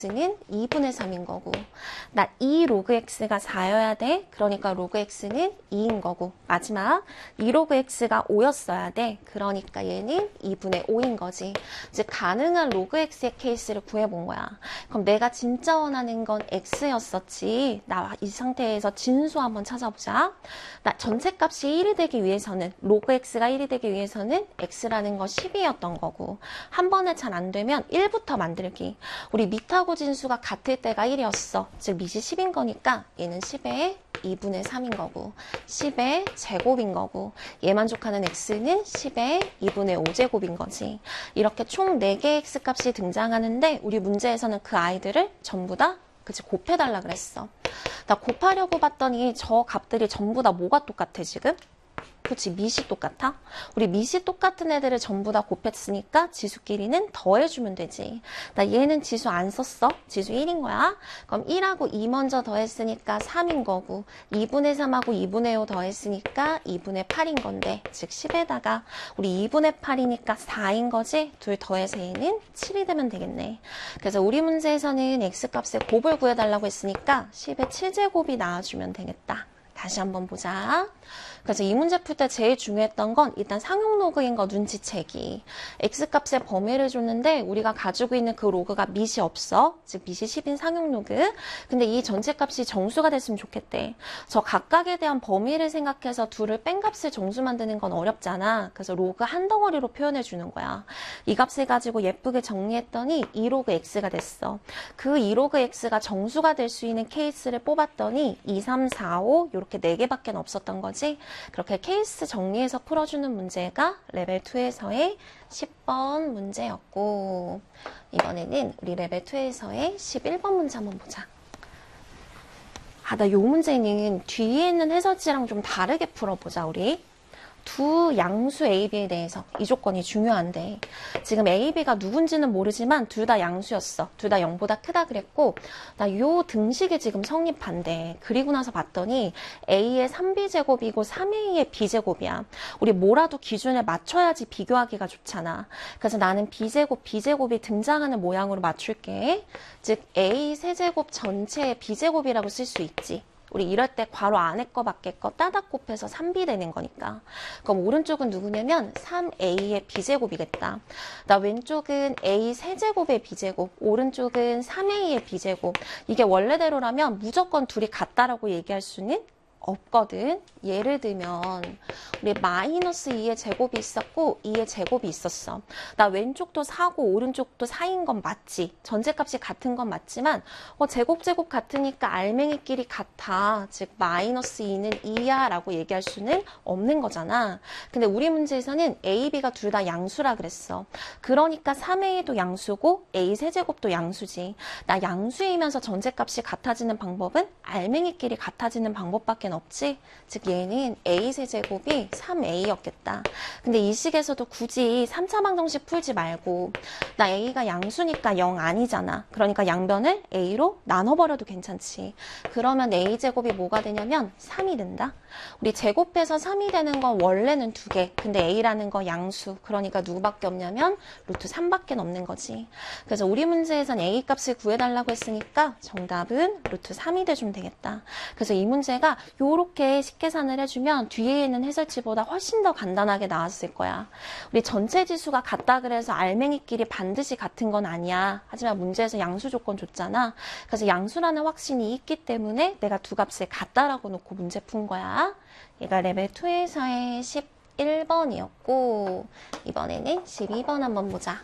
는 2분의 3인 거고, 나 2 로그 x가 4여야 돼. 그러니까 로그 x는 2인 거고, 마지막 2 로그 x가 5였어야 돼. 그러니까 얘는 2분의 5인 거지. 즉 가능한 로그 x의 케이스를 구해본 거야. 그럼 내가 진짜 원하는 건 x였었지. 나 이 상태에서 진수 한번 찾아보자. 나 전체 값이 1이 되기 위해서는, 로그 x가 1이 되기 위해서는 x라는 건 10이었던 거고, 한 번에 잘 안 되면 1부터 만들기. 우리 밑하고 진수가 같을 때가 1이었어. 즉 밑이 10인 거니까 얘는 10의 2분의 3인 거고, 10의 제곱인 거고, 얘 만족하는 x는 10의 2분의 5제곱인 거지. 이렇게 총 4개의 x값이 등장하는데 우리 문제에서는 그 아이들을 전부 다 곱해달라 그랬어. 나 곱하려고 봤더니 저 값들이 전부 다 뭐가 똑같아 지금? 그치, 밑이 똑같아? 우리 밑이 똑같은 애들을 전부 다 곱했으니까 지수끼리는 더해주면 되지. 나 얘는 지수 안 썼어. 지수 1인 거야. 그럼 1하고 2 먼저 더했으니까 3인 거고, 2분의 3하고 2분의 5 더했으니까 2분의 8인 건데, 즉 10에다가 우리 2분의 8이니까 4인 거지. 둘 더해서 얘는 7이 되면 되겠네. 그래서 우리 문제에서는 x값의 곱을 구해달라고 했으니까 10의 7제곱이 나와주면 되겠다. 다시 한번 보자. 그래서 이 문제 풀 때 제일 중요했던 건 일단 상용 로그인 거 눈치채기. x값의 범위를 줬는데 우리가 가지고 있는 그 로그가 밑이 없어. 즉 밑이 10인 상용 로그. 근데 이 전체 값이 정수가 됐으면 좋겠대. 저 각각에 대한 범위를 생각해서 둘을 뺀 값을 정수 만드는 건 어렵잖아. 그래서 로그 한 덩어리로 표현해 주는 거야. 이 값을 가지고 예쁘게 정리했더니 2로그 x가 됐어. 그 2로그 x가 정수가 될 수 있는 케이스를 뽑았더니 2, 3, 4, 5 이렇게 4개밖에 없었던 거지. 그렇게 케이스 정리해서 풀어주는 문제가 레벨 2에서의 10번 문제였고, 이번에는 우리 레벨 2에서의 11번 문제 한번 보자. 나 요 문제는 뒤에 있는 해설지랑 좀 다르게 풀어보자, 우리. 두 양수 A, B에 대해서 이 조건이 중요한데, 지금 A, B가 누군지는 모르지만 둘 다 양수였어. 둘 다 0보다 크다 그랬고, 나 요 등식이 지금 성립한대. 그리고 나서 봤더니 A의 3B제곱이고 3A의 B제곱이야. 우리 뭐라도 기준에 맞춰야지 비교하기가 좋잖아. 그래서 나는 B제곱이 등장하는 모양으로 맞출게. 즉 A 세제곱 전체의 B제곱이라고 쓸 수 있지. 우리 이럴 때 괄호 안에 거 밖에 거 따닥 곱해서 3b 되는 거니까. 그럼 오른쪽은 누구냐면 3a의 b제곱이겠다. 나 왼쪽은 a 세제곱의 b제곱, 오른쪽은 3a의 b제곱. 이게 원래대로라면 무조건 둘이 같다라고 얘기할 수는 없거든. 예를 들면 우리 마이너스 2의 제곱이 있었고 2의 제곱이 있었어. 나 왼쪽도 4고 오른쪽도 4인 건 맞지. 전체값이 같은 건 맞지만 제곱 같으니까 알맹이끼리 같아. 즉 마이너스 2는 2야 라고 얘기할 수는 없는 거잖아. 근데 우리 문제에서는 A, B가 둘 다 양수라 그랬어. 그러니까 3A도 양수고 A 세제곱도 양수지. 나 양수이면서 전체값이 같아지는 방법은 알맹이끼리 같아지는 방법밖에 없지. 즉 얘는 A 세제곱이 3A였겠다. 근데 이 식에서도 굳이 3차 방정식 풀지 말고 나 A가 양수니까 0 아니잖아. 그러니까 양변을 A로 나눠버려도 괜찮지. 그러면 A제곱이 뭐가 되냐면 3이 된다. 우리 제곱해서 3이 되는 건 원래는 2개. 근데 A라는 거 양수. 그러니까 누구밖에 없냐면 루트 3밖에 없는 거지. 그래서 우리 문제에선 A 값을 구해달라고 했으니까 정답은 루트 3이 돼주면 되겠다. 그래서 이 문제가 요렇게 식계산을 해주면 뒤에 있는 해설지보다 훨씬 더 간단하게 나왔을 거야. 우리 전체 지수가 같다 그래서 알맹이끼리 반드시 같은 건 아니야. 하지만 문제에서 양수 조건 줬잖아. 그래서 양수라는 확신이 있기 때문에 내가 두 값을 같다라고 놓고 문제 푼 거야. 얘가 레벨 2에서의 11번이었고 이번에는 12번 한번 보자.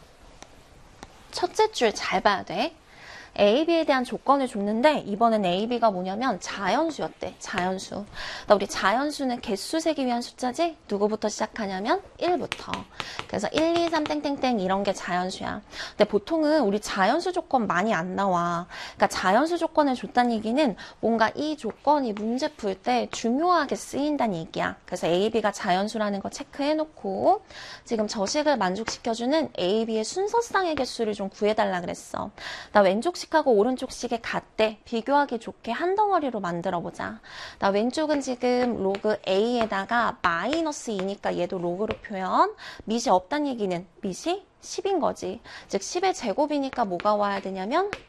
첫째 줄 잘 봐야 돼. A, B에 대한 조건을 줬는데 이번엔 A, B가 뭐냐면 자연수였대. 자연수. 우리 자연수는 개수 세기 위한 숫자지? 누구부터 시작하냐면 1부터. 그래서 1, 2, 3 땡땡땡 이런 게 자연수야. 근데 보통은 우리 자연수 조건 많이 안 나와. 그러니까 자연수 조건을 줬다는 얘기는 뭔가 이 조건이 문제 풀 때 중요하게 쓰인다는 얘기야. 그래서 A, B가 자연수라는 거 체크해놓고 지금 저식을 만족시켜주는 A, B의 순서쌍의 개수를 좀 구해달라 그랬어. 나 왼쪽 왼쪽식하고 오른쪽식의 같대. 비교하기 좋게 한 덩어리로 만들어보자. 나 왼쪽은 지금 로그 A에다가 마이너스 2니까 얘도 로그로 표현. 밑이 없다는 얘기는 밑이 10인 거지. 즉 10의 제곱이니까 뭐가 와야 되냐면